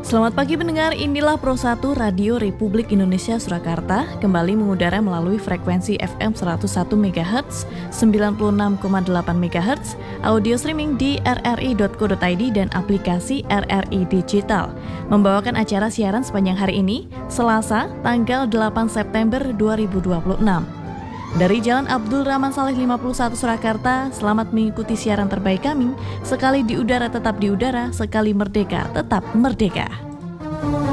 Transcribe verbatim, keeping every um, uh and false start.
Selamat pagi pendengar, inilah Pro satu Radio Republik Indonesia Surakarta kembali mengudara melalui frekuensi F M seratus satu megahertz, sembilan puluh enam koma delapan megahertz, audio streaming di r r i dot co dot i d dan aplikasi R R I Digital. Membawakan acara siaran sepanjang hari ini, Selasa, tanggal delapan September dua ribu dua puluh enam. Dari Jalan Abdul Rahman Saleh lima puluh satu Surakarta, selamat mengikuti siaran terbaik kami. Sekali di udara tetap di udara, sekali merdeka tetap merdeka.